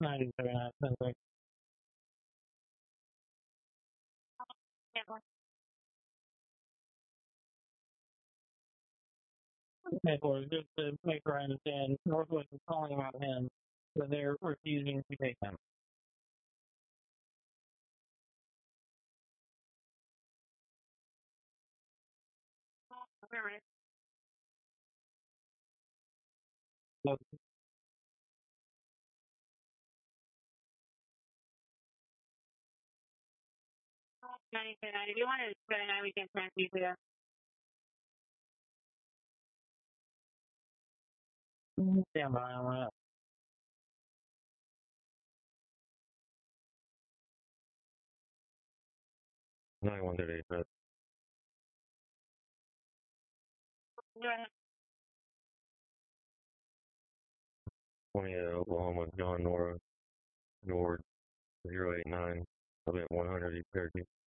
97 out of 10. Okay, boys, just to make sure I understand, Northwest is calling about him, but they're refusing to take him. So, if you want to spend a night, we can transfer you there. Stand by on that. 9138, but Go ahead. 20 Oklahoma, John Nora, Nord 089, I'll be at 100 East Cherokee.